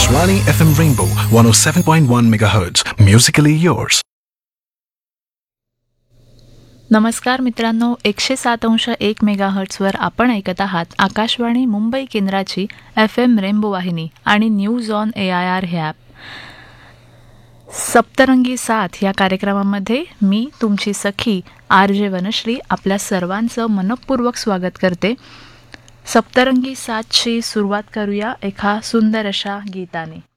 Akashvani FM Rainbow 107.1 MHz. Musically yours. नमस्कार मित्रांनो, 107.1 मेगाहर्ट्झवर आपण ऐकत आहात आकाशवाणी मुंबई केंद्राची FM रेनबो वाहिनी आणि न्यूज ऑन AIR हे ॲप. सप्तरंगी साथ या कार्यक्रमामध्ये मी तुमची सखी RJ वनश्री आपल्या सर्वांचं मनपूर्वक स्वागत करते. सप्तरंगी साथची सुरुवात करूया एका सुंदर अशा गीताने.